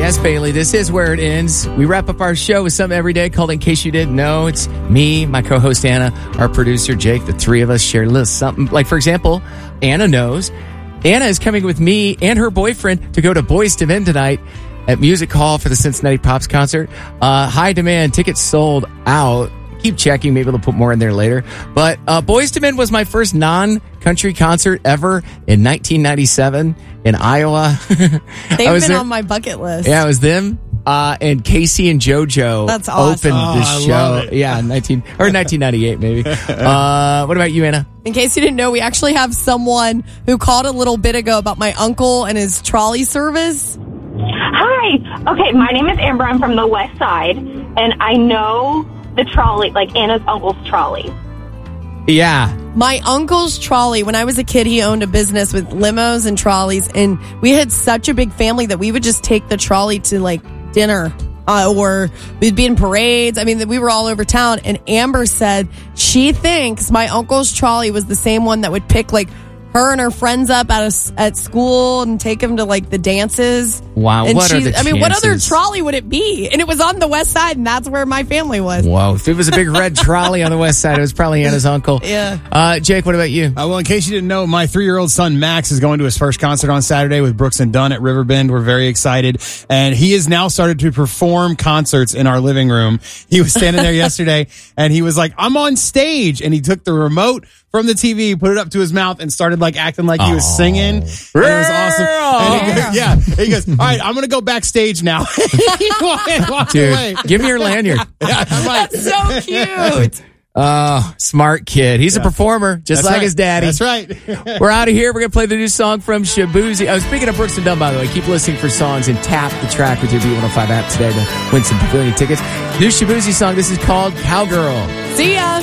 Yes, Bailey, this is where it ends. We wrap up our show with something every day called In Case You Didn't Know. It's me, my co-host Anna, our producer Jake. The three of us share a little something. Like, for example, Anna knows. Anna is coming with me and her boyfriend to go to Boyz II Men tonight at Music Hall for the Cincinnati Pops concert. High demand. Tickets sold out. Keep checking. Maybe they'll put more in there later. But Boyz II Men was my first non-country concert ever in 1997 in Iowa. They've been there on my bucket list. Yeah, it was them. And Casey and JoJo That's awesome. opened the show. love it. Yeah, 1998 maybe. What about you, Anna? In case you didn't know, we actually have someone who called a little bit ago about my uncle and his trolley service. Hi. Okay, my name is Amber. I'm from the West Side, and I know the trolley, like Anna's uncle's trolley. Yeah. My uncle's trolley, when I was a kid, he owned a business with limos and trolleys, and we had such a big family that we would just take the trolley to like dinner, or we'd be in parades. I mean, we were all over town, and Amber said she thinks my uncle's trolley was the same one that would pick like her and her friends up at school and take them to like the dances. Wow, and what are the chances? I mean, what other trolley would it be? And it was on the West Side, and that's where my family was. Whoa, if it was a big red trolley on the West Side, it was probably Anna's uncle. Yeah. Jake, what about you? Well, in case you didn't know, my 3-year-old son Max is going to his first concert on Saturday with Brooks and Dunn at Riverbend. We're very excited. And he has now started to perform concerts in our living room. He was standing there yesterday, and he was like, I'm on stage. And he took the remote from the TV, put it up to his mouth, and started like acting like he was singing. And it was awesome. And he goes, all right, I'm going to go backstage now. He walked Dude, away. give me your lanyard. Yeah, I'm like, That's so cute. Oh, smart kid. He's a performer, just that's like right. his daddy. That's right. We're out of here. We're going to play the new song from Shaboozey. Oh, speaking of Brooks and Dunn, by the way, keep listening for songs and tap the track with your B105 app today to win some Pavilion tickets. New Shaboozey song. This is called Cowgirl. See ya.